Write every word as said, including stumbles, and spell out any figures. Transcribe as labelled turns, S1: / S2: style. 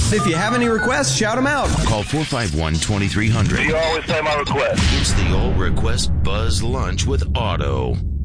S1: If you have any requests, shout them out.
S2: Call four five one, two three zero zero.
S3: You always play my request.
S2: It's the All Request Buzz Lunch with Otto.